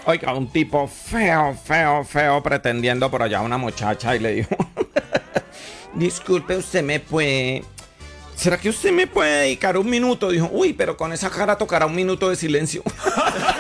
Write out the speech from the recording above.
Oiga, un tipo feo, feo, feo pretendiendo por allá a una muchacha y le dijo, disculpe, usted me puede... ¿Será que usted me puede dedicar un minuto? Dijo, uy, pero con esa cara tocará un minuto de silencio.